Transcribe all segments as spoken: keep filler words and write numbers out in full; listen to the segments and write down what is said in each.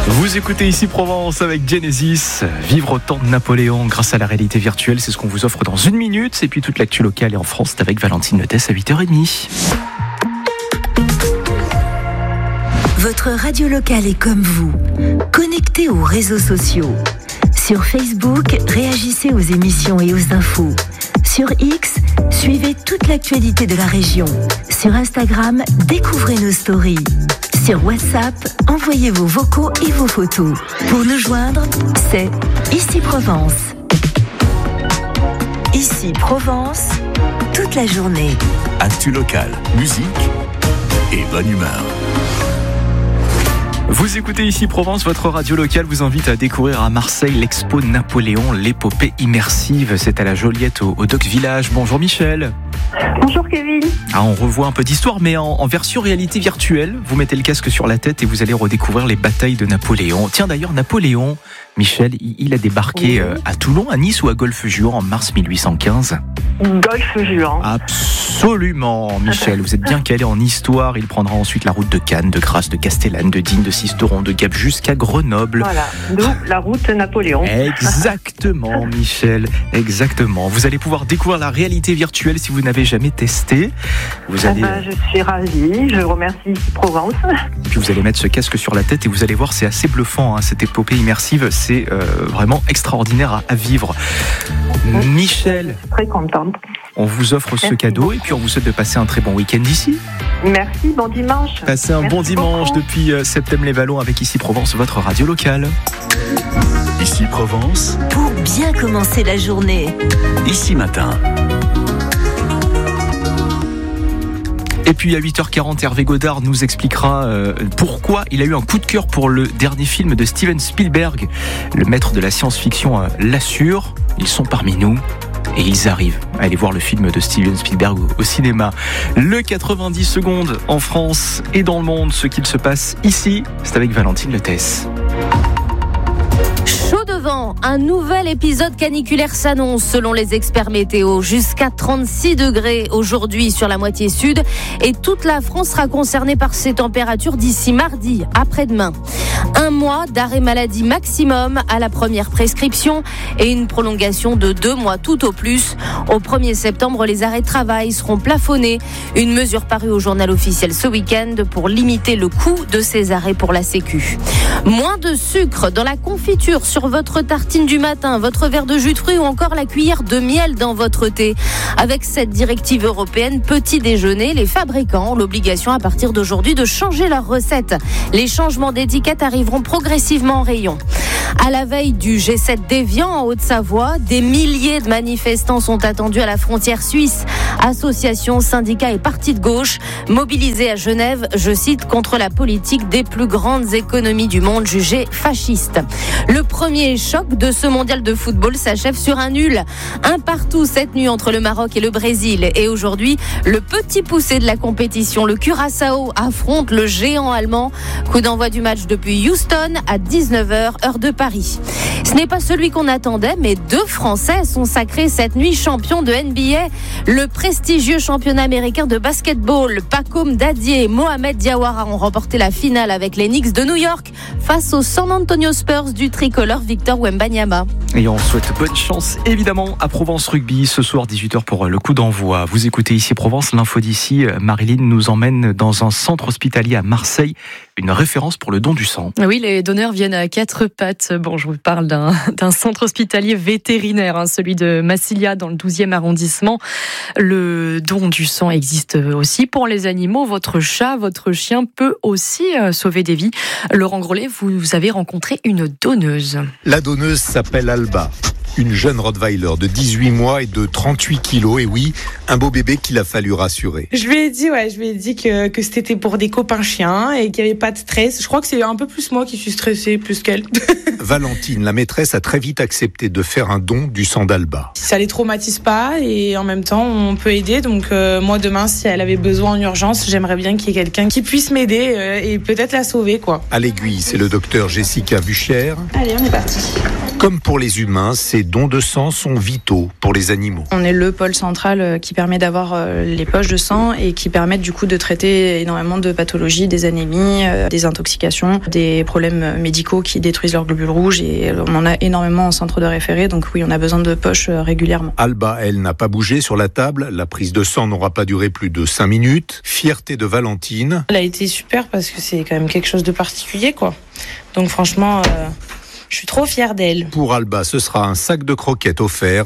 Vous écoutez ici Provence avec Genesis. Vivre au temps de Napoléon grâce à la réalité virtuelle, c'est ce qu'on vous offre dans une minute. Et puis toute l'actu locale est en France, c'est avec Valentine Lettès à huit heures trente. Votre radio locale est comme vous, connectée aux réseaux sociaux. Sur Facebook, réagissez aux émissions et aux infos. Sur X, suivez toute l'actualité de la région. Sur Instagram, découvrez nos stories. Sur WhatsApp, envoyez vos vocaux et vos photos. Pour nous joindre, c'est Ici Provence. Ici Provence, toute la journée. Actu locale, musique et bonne humeur. Vous écoutez ici Provence, votre radio locale vous invite à découvrir à Marseille l'expo Napoléon, l'épopée immersive. C'est à la Joliette au, au Doc Village. Bonjour Michel. Bonjour Kevin. Ah, on revoit un peu d'histoire, mais en, en version réalité virtuelle. Vous mettez le casque sur la tête et vous allez redécouvrir les batailles de Napoléon. Tiens d'ailleurs, Napoléon, Michel, il, il a débarqué oui. à Toulon, à Nice ou à Golfe-Juan en mars mille huit cent quinze. Golfe-Juan. Absolument, Michel. Vous êtes bien calé en histoire. Il prendra ensuite la route de Cannes, de Grasse, de Castellane, de Digne, de Sisteron, de Gap jusqu'à Grenoble. Voilà, d'où la route Napoléon. Exactement, Michel. Exactement. Vous allez pouvoir découvrir la réalité virtuelle si vous n'avez jamais testé. Vous allez... ah ben, je suis ravie. Je remercie Provence. Et puis vous allez mettre ce casque sur la tête et vous allez voir, c'est assez bluffant. Hein, cette épopée immersive, c'est euh, vraiment extraordinaire à, à vivre. Oui. Michel. Je suis très contente. On vous offre Merci ce cadeau beaucoup. Et puis on vous souhaite de passer un très bon week-end ici. Merci, bon dimanche. Passez un Merci bon dimanche beaucoup. Depuis euh, Septem-les-Vallons avec Ici Provence, votre radio locale. Ici Provence. Pour bien commencer la journée. Ici Matin. Et puis à huit heures quarante, Hervé Godard nous expliquera euh, pourquoi il a eu un coup de cœur pour le dernier film de Steven Spielberg. Le maître de la science-fiction euh, l'assure. Ils sont parmi nous. Et ils arrivent à aller voir le film de Steven Spielberg au cinéma. Le quatre-vingt-dix secondes en France et dans le monde, ce qu'il se passe ici, c'est avec Valentine Lettès. Chaud devant, un nouvel épisode caniculaire s'annonce selon les experts météo. Jusqu'à trente-six degrés aujourd'hui sur la moitié sud et toute la France sera concernée par ces températures d'ici mardi, après-demain. Un mois d'arrêt maladie maximum à la première prescription et une prolongation de deux mois tout au plus. Au premier septembre, les arrêts de travail seront plafonnés. Une mesure parue au journal officiel ce week-end pour limiter le coût de ces arrêts pour la Sécu. Moins de sucre dans la confiture sur votre tartine du matin, votre verre de jus de fruits ou encore la cuillère de miel dans votre thé. Avec cette directive européenne petit déjeuner, les fabricants ont l'obligation à partir d'aujourd'hui de changer leurs recettes. Les changements d'étiquette arriveront progressivement en rayon. À la veille du G sept d'Évian en Haute-Savoie, des milliers de manifestants sont attendus à la frontière suisse. Associations, syndicats et partis de gauche mobilisés à Genève, je cite, contre la politique des plus grandes économies du monde jugées fascistes. Le premier choc de ce mondial de football s'achève sur un nul. Un partout cette nuit entre le Maroc et le Brésil. Et aujourd'hui, le petit poussé de la compétition, le Curaçao, affronte le géant allemand. Coup d'envoi du match depuis Houston à dix-neuf heures, heure de Paris. Ce n'est pas celui qu'on attendait, mais deux Français sont sacrés cette nuit champions de N B A. Le prestigieux championnat américain de basketball, Pacom Dadier et Mohamed Diawara ont remporté la finale avec les Knicks de New York face aux San Antonio Spurs du tricolore Victor Wembanyama. Et on souhaite bonne chance évidemment à Provence Rugby ce soir dix-huit heures pour le coup d'envoi. Vous écoutez ici Provence, l'info d'ici. Marilyn nous emmène dans un centre hospitalier à Marseille, une référence pour le don du sang. Oui, les donneurs viennent à quatre pattes. Bon, je vous parle d'un, d'un centre hospitalier vétérinaire, hein, celui de Massilia dans le douzième arrondissement. Le don du sang existe aussi pour les animaux. Votre chat, votre chien peut aussi euh, sauver des vies. Laurent Grollet, vous avez rencontré une donneuse. La donneuse s'appelle Alba. Une jeune Rottweiler de dix-huit mois et de trente-huit kilos. Et oui, un beau bébé qu'il a fallu rassurer. Je lui ai dit, ouais, je lui ai dit que, que c'était pour des copains chiens et qu'il n'y avait pas de stress. Je crois que c'est un peu plus moi qui suis stressée, plus qu'elle. Valentine, la maîtresse, a très vite accepté de faire un don du sang d'Alba. Ça les traumatise pas et en même temps, on peut aider. Donc euh, moi, demain, si elle avait besoin en urgence, j'aimerais bien qu'il y ait quelqu'un qui puisse m'aider euh, et peut-être la sauver, quoi. À l'aiguille, c'est le docteur Jessica Buchère. Allez, on est parti. Comme pour les humains, ces dons de sang sont vitaux pour les animaux. On est le pôle central qui permet d'avoir les poches de sang et qui permettent du coup de traiter énormément de pathologies, des anémies, des intoxications, des problèmes médicaux qui détruisent leurs globules rouges, et on en a énormément en centre de référé, donc oui, on a besoin de poches régulièrement. Alba, elle, n'a pas bougé sur la table. La prise de sang n'aura pas duré plus de cinq minutes. Fierté de Valentine. Elle a été super parce que c'est quand même quelque chose de particulier, quoi. Donc franchement... Euh... Je suis trop fière d'elle. Pour Alba, ce sera un sac de croquettes offert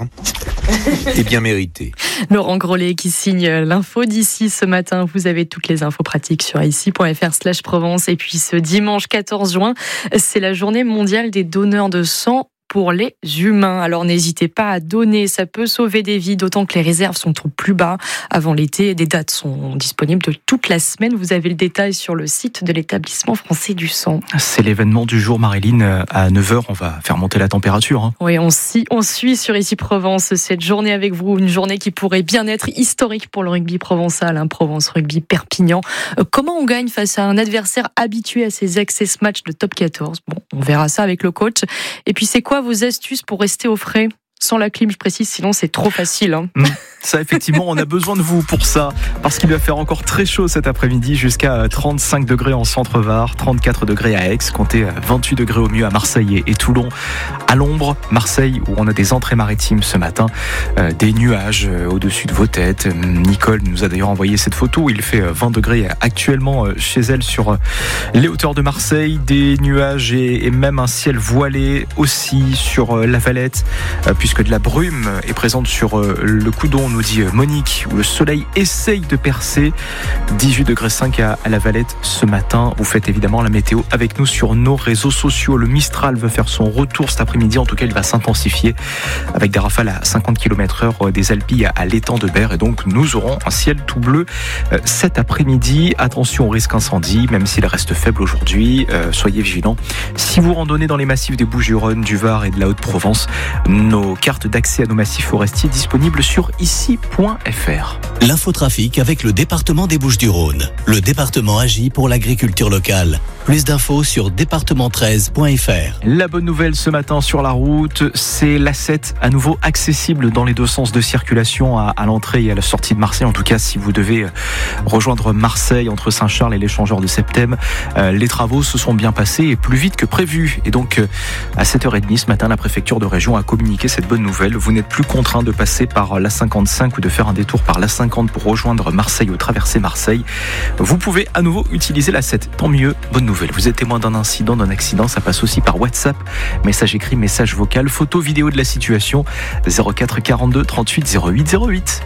et bien mérité. Laurent Grollet qui signe l'info d'ici ce matin. Vous avez toutes les infos pratiques sur ici.fr slash Provence. Et puis ce dimanche quatorze juin, c'est la journée mondiale des donneurs de sang pour les humains. Alors n'hésitez pas à donner, ça peut sauver des vies, d'autant que les réserves sont au plus bas avant l'été. Des dates sont disponibles de toute la semaine. Vous avez le détail sur le site de l'établissement français du sang. C'est l'événement du jour, Marilyn. À neuf heures, on va faire monter la température. Hein. Oui, on, si, on suit sur Ici Provence cette journée avec vous. Une journée qui pourrait bien être historique pour le rugby provençal, hein, Provence Rugby Perpignan. Euh, comment on gagne face à un adversaire habitué à ces access matchs de top quatorze? Bon, on verra ça avec le coach. Et puis c'est quoi vos astuces pour rester au frais? Sans la clim, je précise, sinon c'est trop facile. Hein. Mmh. Ça, effectivement, on a besoin de vous pour ça, parce qu'il va faire encore très chaud cet après-midi, jusqu'à trente-cinq degrés en centre-Var, trente-quatre degrés à Aix, comptez vingt-huit degrés au mieux à Marseille et Toulon. À l'ombre, Marseille, où on a des entrées maritimes ce matin, euh, des nuages au-dessus de vos têtes. Nicole nous a d'ailleurs envoyé cette photo où il fait vingt degrés actuellement chez elle sur les hauteurs de Marseille, des nuages et, et même un ciel voilé aussi sur la Valette, euh, puisque de la brume est présente sur euh, le Coudon, nous dit Monique, où le soleil essaye de percer. dix-huit degrés cinq à, à la Valette ce matin. Vous faites évidemment la météo avec nous sur nos réseaux sociaux. Le Mistral veut faire son retour cet après-midi. En tout cas, il va s'intensifier avec des rafales à cinquante kilomètres heure des Alpilles à l'étang de Berre. Et donc, nous aurons un ciel tout bleu euh, cet après-midi. Attention au risque incendie, même s'il reste faible aujourd'hui. Euh, soyez vigilants. Si vous randonnez dans les massifs des Bouches-du-Rhône, du Var et de la Haute-Provence, nos cartes d'accès à nos massifs forestiers disponibles sur ici point f r. L'infotrafic avec le département des Bouches-du-Rhône. Le département agit pour l'agriculture locale. Plus d'infos sur département treize point f r. La bonne nouvelle ce matin sur la route, c'est l'A sept à nouveau accessible dans les deux sens de circulation à, à l'entrée et à la sortie de Marseille. En tout cas, si vous devez rejoindre Marseille entre Saint-Charles et l'échangeur de Septem, euh, les travaux se sont bien passés et plus vite que prévu. Et donc, euh, à sept heures trente ce matin, la préfecture de région a communiqué cette bonne nouvelle. Vous n'êtes plus contraint de passer par l'A cinquante-cinq ou de faire un détour par l'A cinquante pour rejoindre Marseille ou traverser Marseille. Vous pouvez à nouveau utiliser l'A sept. Tant mieux, bonne nouvelle. Vous êtes témoin d'un incident, d'un accident, ça passe aussi par WhatsApp. Message écrit, message vocal, photo, vidéo de la situation. zéro quatre quarante-deux trente-huit zéro huit zéro huit.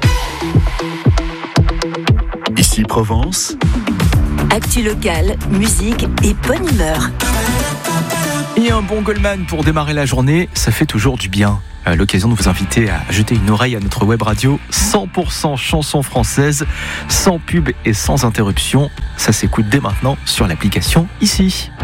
Ici Provence. Actu locale, musique et bonne humeur. Et un bon Goldman pour démarrer la journée, ça fait toujours du bien. L'occasion de vous inviter à jeter une oreille à notre web radio cent pour cent chansons françaises, sans pub et sans interruption. Ça s'écoute dès maintenant sur l'application Ici.